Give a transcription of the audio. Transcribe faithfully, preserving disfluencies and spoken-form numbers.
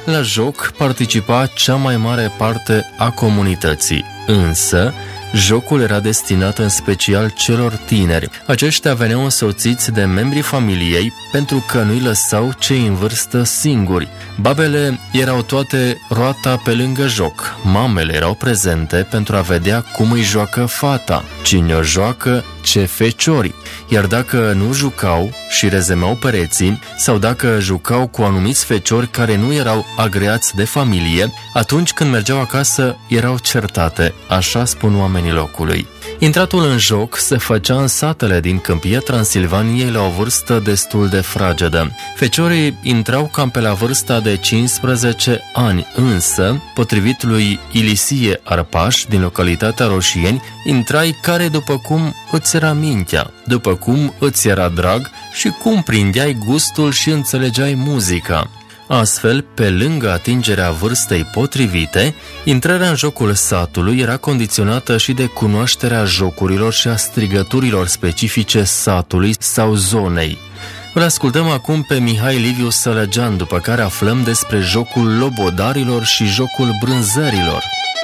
la joc participa cea mai mare parte a comunității, însă jocul era destinat în special celor tineri. Aceștia veneau însoțiți de membrii familiei pentru că nu-i lăsau cei în vârstă singuri. Babele erau toate roata pe lângă joc. Mamele erau prezente pentru a vedea cum îi joacă fata, cine o joacă, ce feciori. Iar dacă nu jucau și rezemeau pereții, sau dacă jucau cu anumiți feciori care nu erau agreați de familie, atunci când mergeau acasă erau certate, așa spun oamenii locului. Intratul în joc se făcea în satele din câmpia Transilvaniei la o vârstă destul de fragedă. Feciorii intrau cam pe la vârsta de cincisprezece ani, însă, potrivit lui Ilisie Arpaș din localitatea Roșieni, intrai care după cum îți era mintea, după cum îți era drag și cum prindeai gustul și înțelegeai muzica. Astfel, pe lângă atingerea vârstei potrivite, intrarea în jocul satului era condiționată și de cunoașterea jocurilor și a strigăturilor specifice satului sau zonei. Îl ascultăm acum pe Mihai Liviu Sălăgean, după care aflăm despre jocul lobodarilor și jocul brânzărilor.